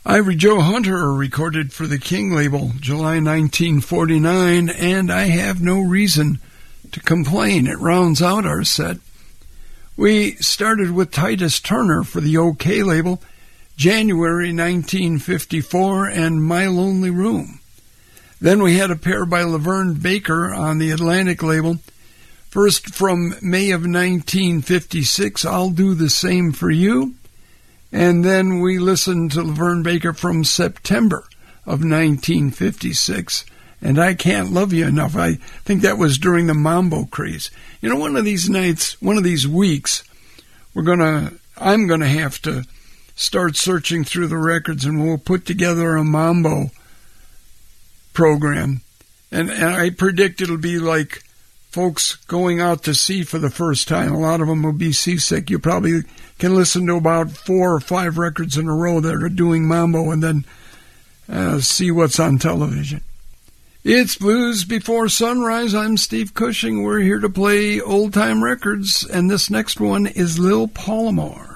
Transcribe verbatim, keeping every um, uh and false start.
Ivory Joe Hunter recorded for the King label, July nineteen forty-nine, and I Have No Reason to Complain. It rounds out our set. We started with Titus Turner for the OK label, January nineteen fifty-four, and My Lonely Room. Then we had a pair by Laverne Baker on the Atlantic label. First from May of nineteen fifty-six, I'll Do the Same for You. And then we listened to Laverne Baker from September of nineteen fifty-six, and I Can't Love You Enough. I think that was during the Mambo craze. You know, one of these nights, one of these weeks, we're gonna, I'm gonna have to start searching through the records, and we'll put together a Mambo program. And, and I predict it'll be like folks going out to sea for the first time. A lot of them will be seasick. You probably can listen to about four or five records in a row that are doing Mambo and then uh, see what's on television. It's Blues Before Sunrise. I'm Steve Cushing. We're here to play old-time records, and this next one is Lil Polymore.